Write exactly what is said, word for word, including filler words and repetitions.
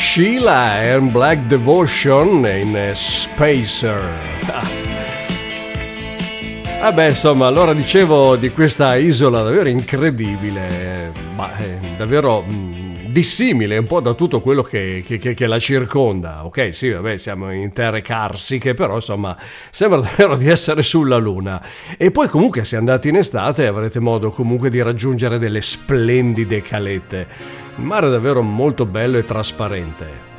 Sheila and Black Devotion in Spacer. Ah beh, insomma, allora dicevo di questa isola davvero incredibile, ma eh, davvero mh, dissimile un po' da tutto quello che, che, che, che la circonda. Ok, sì, vabbè, siamo in terre carsiche, però insomma sembra davvero di essere sulla Luna. E poi comunque se andate in estate avrete modo comunque di raggiungere delle splendide calette. Il mare è davvero molto bello e trasparente.